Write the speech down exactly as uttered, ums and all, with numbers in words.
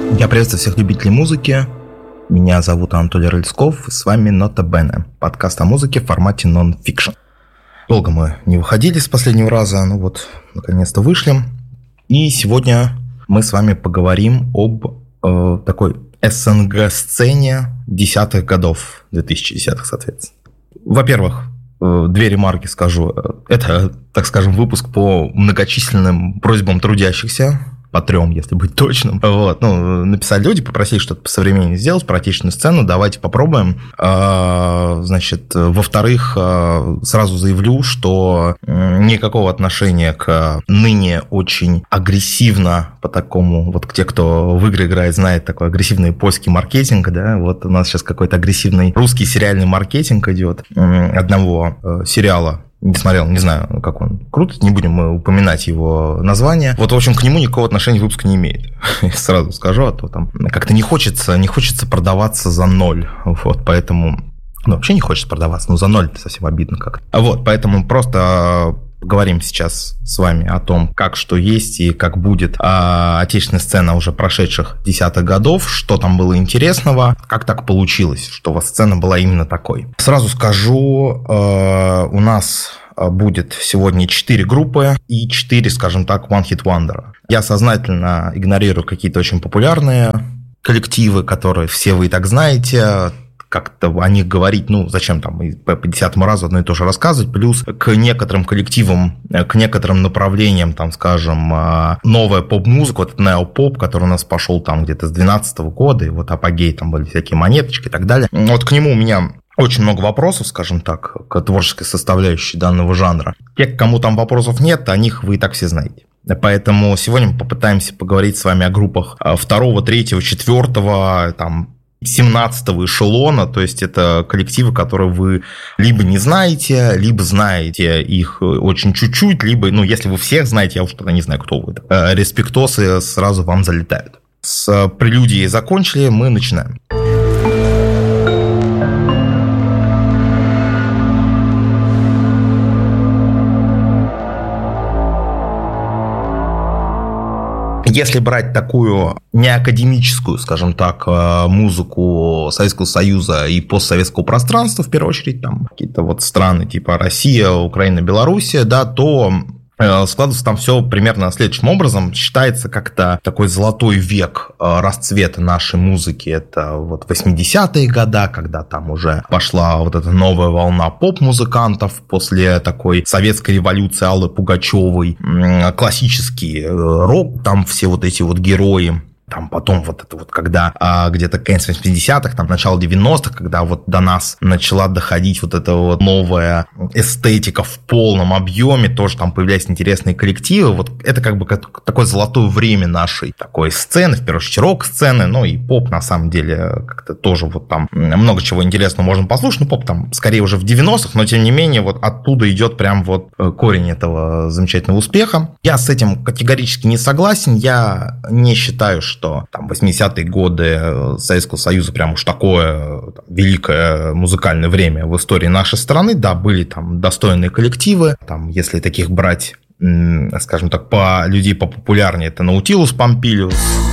Я приветствую всех любителей музыки. Меня зовут Анатолий Рыльсков, с вами Нота Бене, подкаст о музыке в формате нон-фикшн. Долго мы не выходили с последнего раза, ну вот, наконец-то вышли. И сегодня мы с вами поговорим об э, такой эс эн гэ-сцене десятых годов, две тысячи десятых, соответственно. Во-первых, э, две ремарки скажу. Это, так скажем, выпуск по многочисленным просьбам трудящихся, по трем, если быть точным. Вот. Ну, написали люди, попросили что-то посовременнее сделать, про отечественную сцену, давайте попробуем. А, значит, во-вторых, сразу заявлю, что никакого отношения к ныне очень агрессивно, по такому, вот к те, кто в игры играет, знает такой агрессивный польский маркетинг, да, вот у нас сейчас какой-то агрессивный русский сериальный маркетинг идет одного сериала. Не смотрел, не знаю, как он крут, не будем мы упоминать его название. Вот, в общем, к нему никакого отношения выпуск не имеет. Сразу скажу, а то там как-то не хочется, не хочется продаваться за ноль. Вот, поэтому... Ну, вообще не хочется продаваться, но за ноль это совсем обидно как-то. Вот, поэтому просто... Поговорим сейчас с вами о том, как что есть и как будет а, отечественная сцена уже прошедших десятых годов, что там было интересного, как так получилось, что у вас сцена была именно такой. Сразу скажу, э, у нас будет сегодня четыре группы и четыре, скажем так, one-hit wonder. Я сознательно игнорирую какие-то очень популярные коллективы, которые все вы и так знаете. Как-то о них говорить, ну, зачем там по десятому разу одно и то же рассказывать, плюс к некоторым коллективам, к некоторым направлениям, там, скажем, новая поп-музыка, вот нео-поп, который у нас пошел там где-то с двенадцатого года, и вот апогей, там были всякие монеточки и так далее. Вот к нему у меня очень много вопросов, скажем так, к творческой составляющей данного жанра. Те, кому там вопросов нет, о них вы и так все знаете. Поэтому сегодня мы попытаемся поговорить с вами о группах второго, третьего, четвертого, там, семнадцатого эшелона, то есть это коллективы, которые вы либо не знаете, либо знаете их очень чуть-чуть, либо, ну, если вы всех знаете, я уж тогда не знаю, кто вы. Респектосы сразу вам залетают. С прелюдией закончили, мы начинаем. Если брать такую неакадемическую, скажем так, музыку Советского Союза и постсоветского пространства, в первую очередь, там какие-то вот страны типа Россия, Украина, Белоруссия, да, то складывается там все примерно следующим образом. Считается как-то такой золотой век расцвета нашей музыки. Это вот восьмидесятые годы, когда там уже пошла вот эта новая волна поп-музыкантов после такой советской революции Аллы Пугачевой. Классический рок, там все вот эти вот герои. Там потом вот это вот, когда а, где-то конец восьмидесятых, там начало девяностых, когда вот до нас начала доходить вот эта вот новая эстетика в полном объеме, тоже там появлялись интересные коллективы. Вот это как бы как такое золотое время нашей такой сцены, в первую очередь рок-сцены, ну и поп на самом деле как-то тоже вот там много чего интересного можно послушать. Ну поп там скорее уже в девяностых, но тем не менее вот оттуда идет прям вот корень этого замечательного успеха. Я с этим категорически не согласен, я не считаю, что что там восьмидесятые годы Советского Союза прям уж такое там, великое музыкальное время в истории нашей страны. Да, были там достойные коллективы. Там, если таких брать, скажем так, по людей попопулярнее, это Наутилус Помпилиус.